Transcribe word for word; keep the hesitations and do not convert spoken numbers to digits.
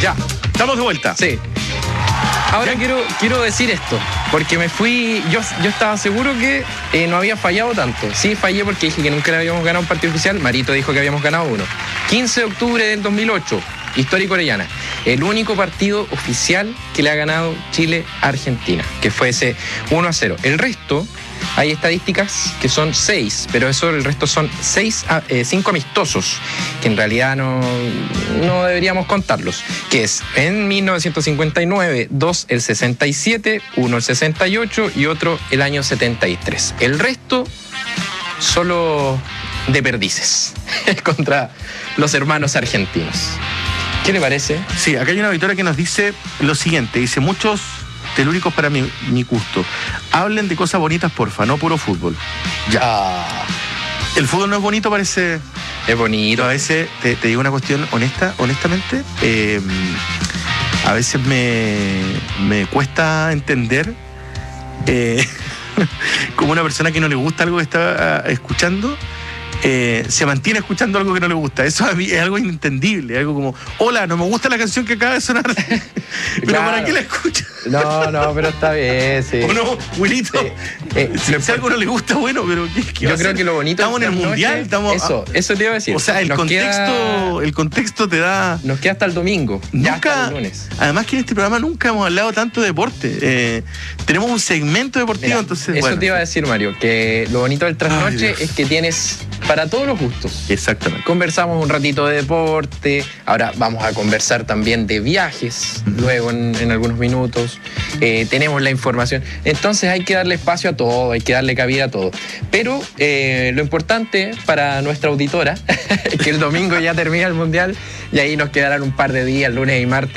Ya, estamos de vuelta. Sí. Ahora quiero, quiero decir esto, porque me fui, yo, yo estaba seguro que eh, no había fallado tanto. Sí, fallé porque dije que nunca le habíamos ganado un partido oficial. Marito dijo que habíamos ganado uno. quince de octubre del dos mil ocho, Histórico Orellana. El único partido oficial que le ha ganado Chile a Argentina, que fue ese uno a cero. El resto, hay estadísticas que son seis, pero eso el resto son seis, eh, cinco amistosos, que en realidad no, no deberíamos contarlos, que es en mil novecientos cincuenta y nueve, dos el sesenta y siete, uno el sesenta y ocho y otro el año setenta y tres. El resto solo de perdices contra los hermanos argentinos. ¿Qué le parece? Sí, acá hay una auditoria que nos dice lo siguiente, dice: muchos telúricos para mi, mi gusto. Hablen de cosas bonitas, porfa, no puro fútbol. Ya. Ah, El fútbol no es bonito, parece. es bonito. A veces, te, te digo una cuestión honesta, honestamente, eh, a veces me, me cuesta entender eh, como una persona que no le gusta algo que está uh, escuchando, Eh, se mantiene escuchando algo que no le gusta. Eso a mí es algo inentendible, algo como: hola, no me gusta la canción que acaba de sonar. Pero Claro. ¿para qué la escuchas? No, no, pero está bien, sí. ¿O no, Wilito? Sí. Eh, si, si algo no le gusta, bueno, pero ¿qué, qué va Yo a creo hacer? que lo bonito Estamos en el de esta mundial, noche- estamos. Eso, eso te iba a decir. O sea, el Nos contexto, queda- el contexto te da. Nos queda hasta el domingo. Ya hasta Nunca, el lunes. además que en este programa nunca hemos hablado tanto de deporte. Eh, tenemos un segmento deportivo, Mira, entonces. eso bueno, te iba a decir, Mario, que lo bonito del Ay, trasnoche Dios. es que tienes para todos los gustos. Exactamente. Conversamos un ratito de deporte, ahora vamos a conversar también de viajes, Uh-huh. luego en, en algunos minutos. Eh, tenemos la información. Entonces hay que darle espacio a todo, hay que darle cabida a todo. Pero eh, lo importante para nuestra auditora es que el domingo ya termina el Mundial y ahí nos quedarán un par de días, lunes y martes.